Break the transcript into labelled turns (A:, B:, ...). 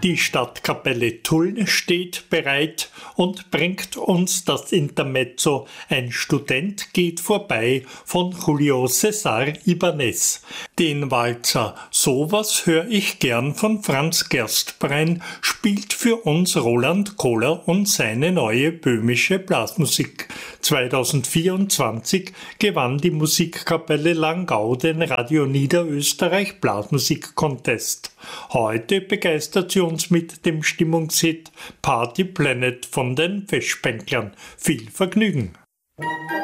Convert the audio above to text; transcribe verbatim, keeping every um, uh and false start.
A: Die Stadtkapelle Tulln steht bereit und bringt uns das Intermezzo Ein Student geht vorbei von Julio César Ibanez. Den Walzer Sowas hör ich gern von Franz Gerstbrein spielt für uns Roland Kohler und seine neue böhmische Blasmusik. zweitausendvierundzwanzig gewann die Musikkapelle Langau den Radio Niederösterreich Blasmusik-Contest. Heute begeistert sie uns mit dem Stimmungshit Party Planet von den Festspänklern. Viel Vergnügen!